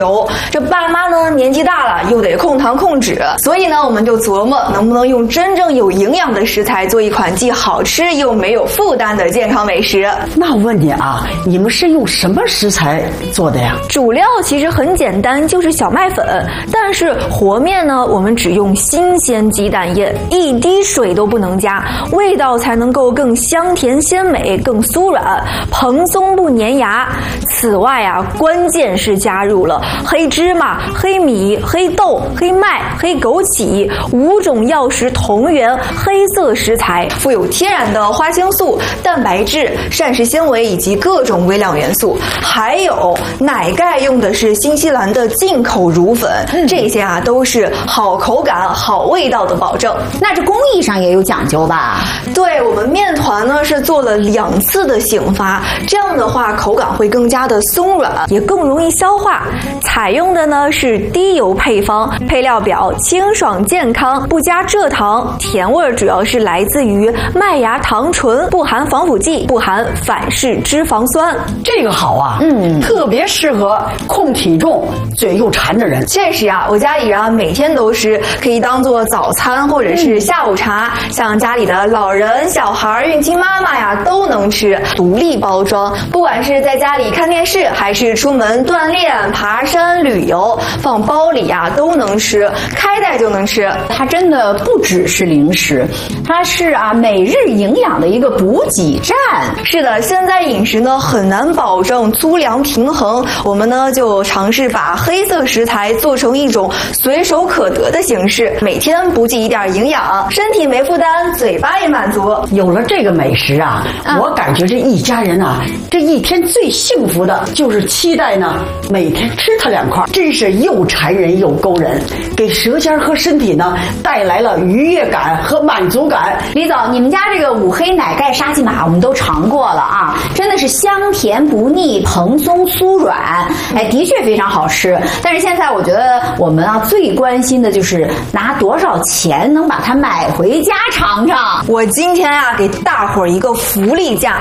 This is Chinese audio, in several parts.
这爸妈呢年纪大了，又得控糖控脂，所以呢我们就琢磨能不能用真正有营养的食材做一款既好吃又没有负担的健康美食。 那我问你啊，你们是用什么食材做的呀？ 主料其实很简单，就是小麦粉，但是和面呢我们只用新鲜鸡蛋液，一滴水都不能加，味道才能够更香甜鲜美，更酥软蓬松不粘牙。此外啊，关键是加入了黑芝麻、黑米、黑豆、黑麦、黑枸杞5种药食同源黑色食材，富有天然的花青素、蛋白质、膳食纤维以及各种微量元素。还有奶盖用的是新西兰的进口乳粉，这些啊都是好口感、好味道的保证。 那这工艺上也有讲究吧？ 对，我们面团呢是做了2次的醒发，这样的话口感会更加的松软，也更容易消化。采用的呢是低油配方，配料表清爽健康，不加蔗糖，甜味主要是来自于麦芽糖醇，不含防腐剂，不含反式脂肪酸。 这个好啊，特别适合控体重、嘴又馋的人。 确实啊，我家里人啊每天都吃，可以当做早餐或者是下午茶，像家里的老人、小孩、孕期妈妈呀都能吃。独立包装，不管是在家里看电视，还是出门锻炼、爬山、旅游，放包里呀都能吃，开袋就能吃。 它真的不只是零食，它是每日营养的一个补给站。 是的，现在饮食呢很难保证粗粮平衡，我们呢就尝试把黑色食材做成一种随手可得的形式，每天补给一点营养，身体没负担，嘴巴也满足。 有了这个美食啊，我感觉这一家人啊，这一天最幸福的就是期待呢每天吃它2块，真是又馋人又勾人，给舌尖和身体呢带来了愉悦感和满足感。 李总，你们家这个5黑奶盖沙琪玛我们都尝过了啊，真的是香甜不腻，蓬松酥软，的确非常好吃。但是现在我觉得我们最关心的就是拿多少钱能把它买回家尝尝。 我今天给大伙儿一个福利价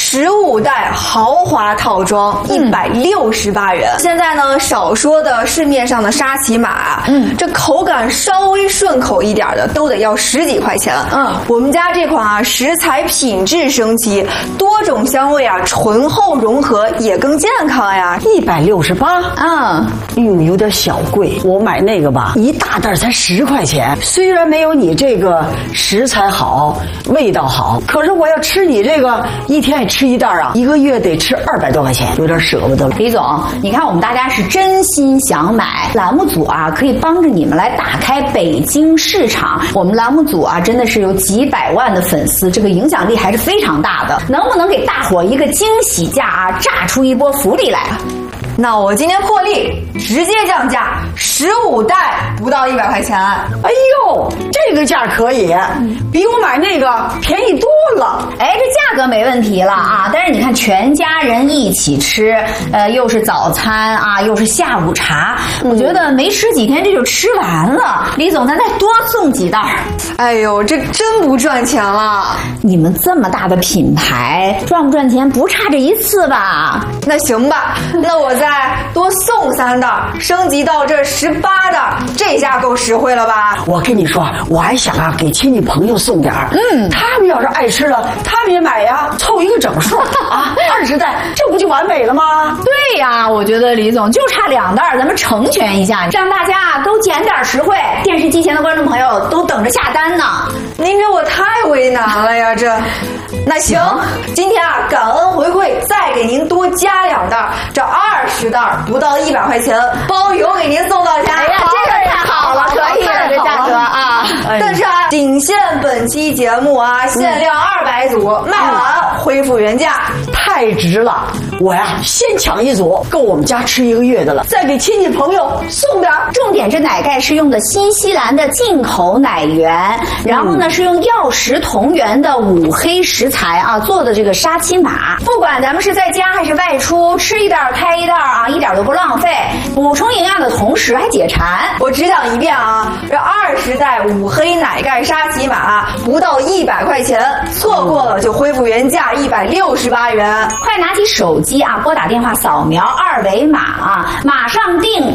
，15袋豪华套装168元。现在呢少说的市面上的沙琪玛，这口感稍微顺口一点的都得要10几块钱。我们家这款食材品质升级，多种香味醇厚融合，也更健康呀。 168，有点小贵。我买那个吧，一大袋才10块钱。虽然没有你这个食材好，味道好，可是我要吃你这个，一天也吃1袋1个月得吃200多块钱，有点舍不得。 李总，你看我们大家是真心想买，栏目组可以帮着你们来打开北京市场。我们栏目组真的是有几百万的粉丝，这个影响力还是非常大的。能不能给大伙一个惊喜价炸出一波福利来？ 那我今天破例，直接降价，15袋不到100块钱。 哎呦，这个价可以，比我买那个便宜多了。 这价格没问题了但是你看全家人一起吃，又是早餐又是下午茶，我觉得没吃几天这就吃完了。李总，咱再多送几袋。 哎呦，这真不赚钱了。 你们这么大的品牌，赚不赚钱不差这一次吧？ 那行吧，那我再多送3袋，升级到这18袋，这下够实惠了吧？ 我跟你说，我还想给亲戚朋友送点儿，他们要是爱吃了，他们也买呀，凑一个整数20袋，这不就完美了吗？ 对呀，我觉得李总就差2袋，咱们成全一下，让大家都捡点实惠。电视机前的观众朋友都等着下单呢。 您这我太为难了呀，这。那行，今天感恩回馈，再给您多加2袋，这20袋不到100块钱，包邮给您送到家。 哎呀，这个太好了，可以了，这价格但是仅限本期节目限量200组，卖完恢复原价， 太值了。我先抢1组，够我们家吃1个月的了，再给亲戚朋友送点。 重点这奶盖是用的新西兰的进口奶源，然后呢是用药食同源的5黑食材做的这个沙琪玛。不管咱们是在家还是外出，吃1袋开1袋一点都不浪费，补充营养的同时还解馋。 我只讲一遍这20袋5黑奶盖沙琪玛不到100块钱，错过了就恢复原价168元。 快拿起手机拨打电话扫描2维码马上订